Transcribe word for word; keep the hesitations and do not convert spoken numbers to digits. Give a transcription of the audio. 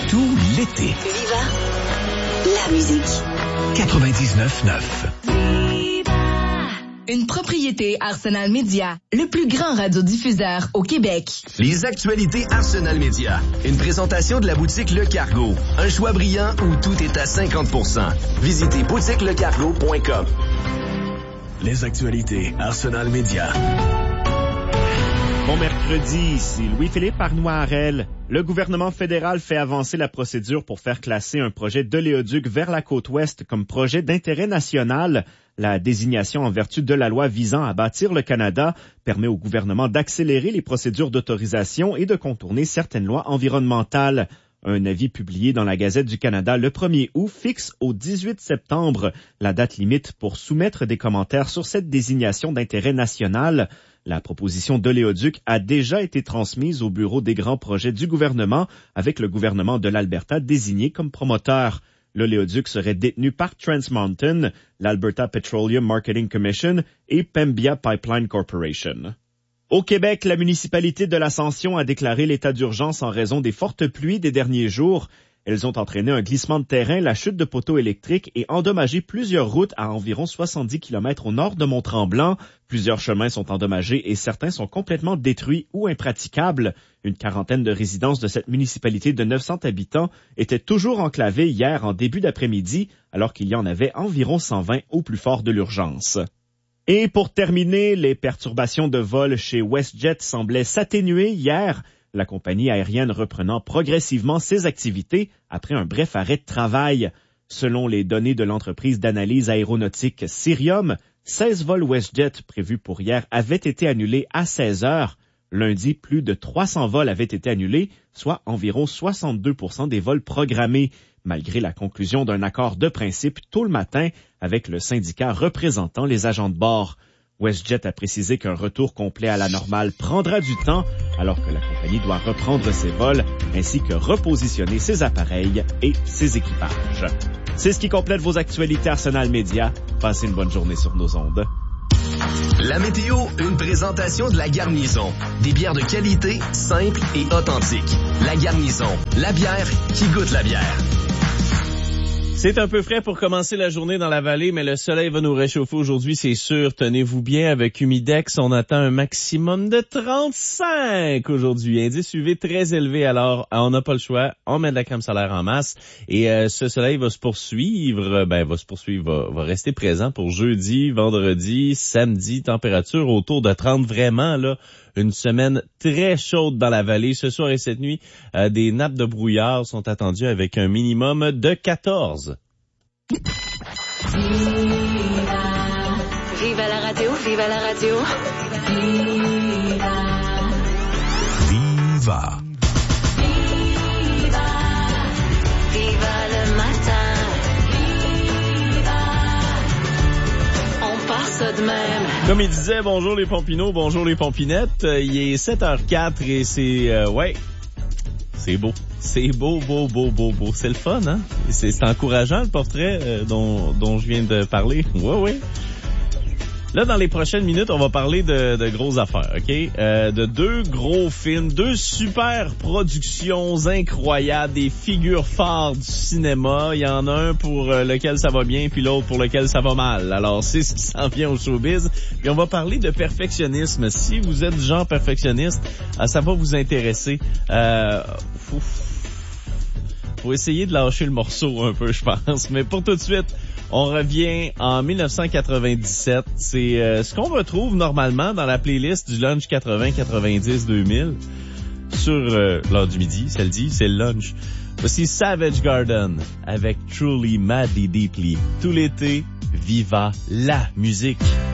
tout l'été. Viva la musique. quatre-vingt-dix-neuf neuf. Une propriété Arsenal Média, le plus grand radiodiffuseur au Québec. Les actualités Arsenal Média. Une présentation de la boutique Le Cargo. Un choix brillant où tout est à cinquante pour cent. Visitez boutique le cargo point com. Les actualités Arsenal Média. Bon mercredi, ici Louis-Philippe Arnois-Harel. Le gouvernement fédéral fait avancer la procédure pour faire classer un projet d'oléoduc vers la côte ouest comme projet d'intérêt national. La désignation en vertu de la loi visant à bâtir le Canada permet au gouvernement d'accélérer les procédures d'autorisation et de contourner certaines lois environnementales. Un avis publié dans la Gazette du Canada le premier août fixe au dix-huit septembre la date limite pour soumettre des commentaires sur cette désignation d'intérêt national. La proposition d'oléoduc a déjà été transmise au bureau des grands projets du gouvernement avec le gouvernement de l'Alberta désigné comme promoteur. L'oléoduc serait détenu par Trans Mountain, l'Alberta Petroleum Marketing Commission et Pembina Pipeline Corporation. Au Québec, la municipalité de l'Ascension a déclaré l'état d'urgence en raison des fortes pluies des derniers jours. Elles ont entraîné un glissement de terrain, la chute de poteaux électriques et endommagé plusieurs routes à environ soixante-dix kilomètres au nord de Mont-Tremblant. Plusieurs chemins sont endommagés et certains sont complètement détruits ou impraticables. Une quarantaine de résidences de cette municipalité de neuf cents habitants étaient toujours enclavées hier en début d'après-midi, alors qu'il y en avait environ cent vingt au plus fort de l'urgence. Et pour terminer, les perturbations de vol chez WestJet semblaient s'atténuer hier, la compagnie aérienne reprenant progressivement ses activités après un bref arrêt de travail. Selon les données de l'entreprise d'analyse aéronautique Cirium, seize vols WestJet prévus pour hier avaient été annulés à seize heures. Lundi, plus de trois cents vols avaient été annulés, soit environ soixante-deux pour cent des vols programmés, malgré la conclusion d'un accord de principe tôt le matin avec le syndicat représentant les agents de bord. WestJet a précisé qu'un retour complet à la normale prendra du temps, alors que la compagnie doit reprendre ses vols ainsi que repositionner ses appareils et ses équipages. C'est ce qui complète vos actualités Arsenal Média. Passez une bonne journée sur nos ondes. La météo, une présentation de La Garnison. Des bières de qualité, simples et authentiques. La Garnison, la bière qui goûte la bière. C'est un peu frais pour commencer la journée dans la vallée, mais le soleil va nous réchauffer aujourd'hui, c'est sûr. Tenez-vous bien, avec Humidex, on attend un maximum de trente-cinq aujourd'hui. Indice U V très élevé, alors on n'a pas le choix. On met de la crème solaire en masse. Et euh, ce soleil va se poursuivre, ben va se poursuivre, va, va rester présent pour jeudi, vendredi, samedi. Température autour de trente, vraiment, là. Une semaine très chaude dans la vallée. Ce soir et cette nuit, euh, des nappes de brouillard sont attendues avec un minimum de quatorze. Viva la radio, viva la radio. Viva. Viva. Viva. Viva le matin. Viva. On part ça de même. Comme il disait, bonjour les pompinots, bonjour les pompinettes. Euh, il est sept heures quatre et c'est... Euh, ouais, c'est beau. C'est beau, beau, beau, beau, beau. C'est le fun, hein? C'est, c'est encourageant, le portrait euh, dont, dont je viens de parler. Ouais, ouais. Là, dans les prochaines minutes, on va parler de, de grosses affaires, OK? Euh, de deux gros films, deux super productions incroyables, des figures phares du cinéma. Il y en a un pour lequel ça va bien, puis l'autre pour lequel ça va mal. Alors, c'est ce qui s'en vient au showbiz. Puis on va parler de perfectionnisme. Si vous êtes du genre perfectionniste, ça va vous intéresser. Euh, faut, faut essayer de lâcher le morceau un peu, je pense. Mais pour tout de suite, on revient en dix-neuf cent quatre-vingt-dix-sept. C'est euh, ce qu'on retrouve normalement dans la playlist du Lunch quatre-vingts quatre-vingt-dix deux mille sur euh, l'heure du midi, ça le dit, c'est le lunch. Voici Savage Garden avec Truly Madly Deeply. Tout l'été, viva la musique.